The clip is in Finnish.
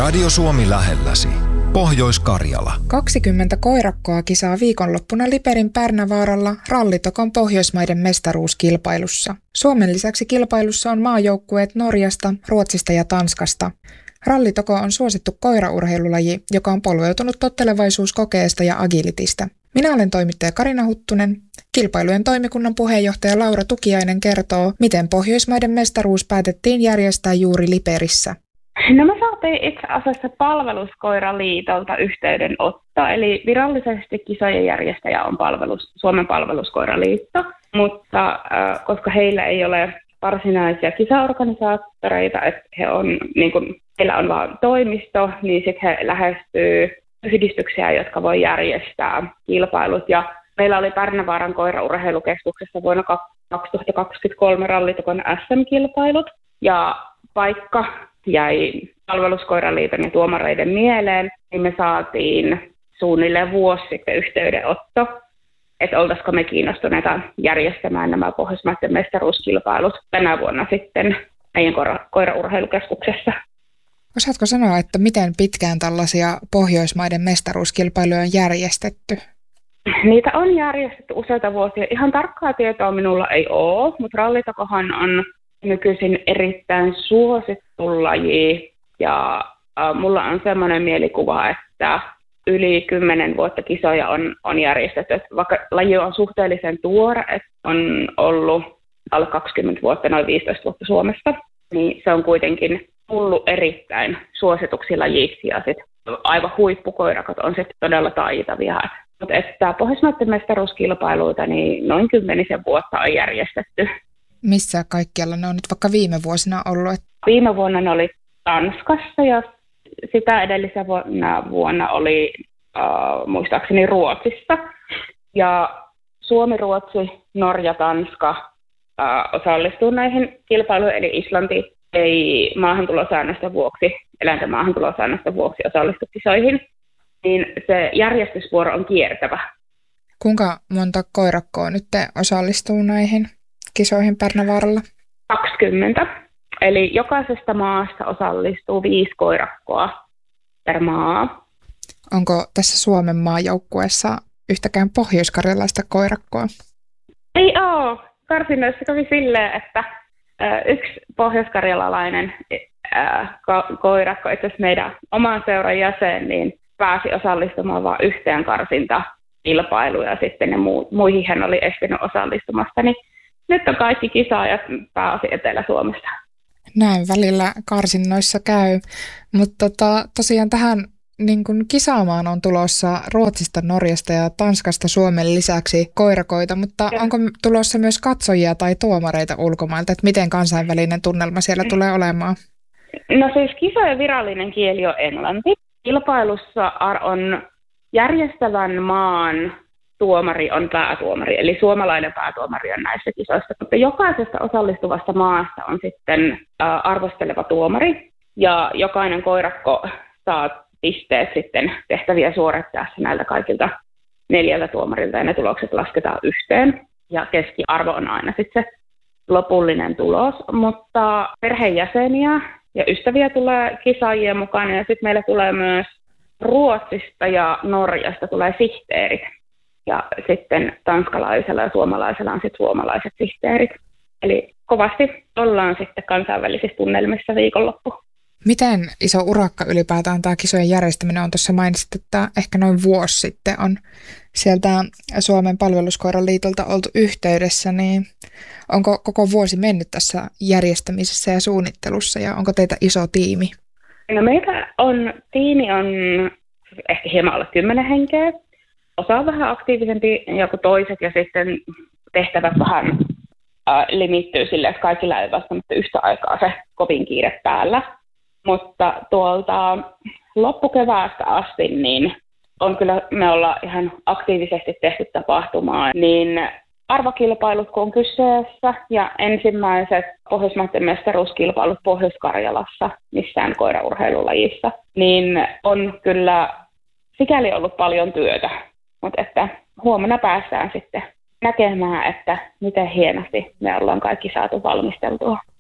Radio Suomi lähelläsi. Pohjois-Karjala. 20 koirakkoa kisaa viikonloppuna Liperin Pärnävaaralla Rallitokon Pohjoismaiden mestaruuskilpailussa. Suomen lisäksi kilpailussa on maajoukkueet Norjasta, Ruotsista ja Tanskasta. Rallitoko on suosittu koiraurheilulaji, joka on polveutunut tottelevaisuuskokeesta ja agilitista. Minä olen toimittaja Karina Huttunen. Kilpailujen toimikunnan puheenjohtaja Laura Tukiainen kertoo, miten Pohjoismaiden mestaruus päätettiin järjestää juuri Liperissä. No me saatiin itse asiassa Palveluskoiraliitolta yhteydenotto, eli virallisesti kisojen järjestäjä on Suomen Palveluskoiraliitto, mutta koska heillä ei ole varsinaisia kisaorganisaattoreita, että heillä on vain toimisto, niin sitten he lähestyy yhdistyksiä, jotka voi järjestää kilpailut. Ja meillä oli Pärnävaaran koiraurheilukeskuksessa vuonna 2023 Rallitokon SM-kilpailut, ja vaikka jäi Palveluskoiraliiton ja tuomareiden mieleen, niin me saatiin suunnilleen vuosi sitten yhteydenotto, että oltaisiko me kiinnostuneita järjestämään nämä Pohjoismaiden mestaruuskilpailut tänä vuonna sitten meidän koiraurheilukeskuksessa. Osaatko sanoa, että miten pitkään tällaisia Pohjoismaiden mestaruuskilpailuja on järjestetty? Niitä on järjestetty useita vuosia. Ihan tarkkaa tietoa minulla ei ole, mutta Rallitokohan on nykyisin erittäin suosittu laji. Ja mulla on semmoinen mielikuva, että yli 10 vuotta kisoja on järjestetty. Että vaikka laji on suhteellisen tuore, että on ollut alle 20 vuotta, noin 15 vuotta Suomessa, niin se on kuitenkin tullut erittäin suosituksi lajiksi. Ja sitten aivan huippukoirakot on sitten todella taitavia. Mutta että Pohjoismaiden mestaruuskilpailuita niin noin 10 vuotta on järjestetty. Missä kaikkialla ne on nyt vaikka viime vuosina ollut? Viime vuonna ne oli Tanskassa ja sitä edellisenä vuonna oli muistaakseni Ruotsissa. Ja Suomi, Ruotsi, Norja, Tanska osallistuu näihin kilpailuihin, eli Islanti ei eläinten maahantulosäännöstä vuoksi osallistu kisoihin, niin se järjestysvuoro on kiertävä. Kuinka monta koirakkoa nyt osallistuu näihin kisoihin Pärnävaaralla? 20. Eli jokaisesta maasta osallistuu 5 koirakkoa per maa. Onko tässä Suomen maajoukkueessa yhtäkään pohjoiskarjalaista koirakkoa? Ei ole. Karsinnoissa kävi silleen, että yksi pohjoiskarjalalainen koirakko, itse asiassa meidän oman seuran jäsen, niin pääsi osallistumaan vain yhteen karsintakilpailuun ja sitten ne muihin hän oli estynyt osallistumasta. Niin nyt on kaikki kisaajat pääosin Etelä-Suomesta. Näin välillä karsinnoissa käy, mutta tosiaan tähän niin kun kisaamaan on tulossa Ruotsista, Norjasta ja Tanskasta Suomen lisäksi koirakoita, mutta onko tulossa myös katsojia tai tuomareita ulkomailta, että miten kansainvälinen tunnelma siellä tulee olemaan? No siis kisojen virallinen kieli on englanti. Kilpailussa on järjestävän maan tuomari on päätuomari, eli suomalainen päätuomari on näissä kisoissa. Mutta jokaisesta osallistuvasta maasta on sitten arvosteleva tuomari, ja jokainen koirakko saa pisteet sitten tehtäviä suorittaessa näiltä kaikilta 4 tuomarilta, ja ne tulokset lasketaan yhteen, ja keskiarvo on aina sitten se lopullinen tulos. Mutta perheenjäseniä ja ystäviä tulee kisaajien mukaan, ja sitten meillä tulee myös Ruotsista ja Norjasta tulee sihteerit. Ja sitten tanskalaisella ja suomalaisella on sitten suomalaiset sihteerit. Eli kovasti ollaan sitten kansainvälisissä tunnelmissa viikonloppu. Miten iso urakka ylipäätään tämä kisojen järjestäminen on? Tuossa mainitsit, että ehkä noin vuosi sitten on sieltä Suomen Palveluskoiraliitolta oltu yhteydessä, niin onko koko vuosi mennyt tässä järjestämisessä ja suunnittelussa, ja onko teitä iso tiimi? No tiimi on ehkä hieman alle 10 henkeä. Osa on vähän aktiivisempi joku toiset, ja sitten tehtävät vähän limittyy silleen, että kaikilla ei välttämättä yhtä aikaa se kovin kiire päällä. Mutta tuolta loppukeväästä asti niin me ollaan ihan aktiivisesti tehty tapahtumaa, niin arvokilpailut kun on kyseessä ja ensimmäiset Pohjoismaiden mestaruuskilpailut Pohjois-Karjalassa missään koiraurheilulajissa, niin on kyllä sikäli ollut paljon työtä, mutta että huomenna päästään sitten näkemään, että miten hienosti me ollaan kaikki saatu valmisteltua.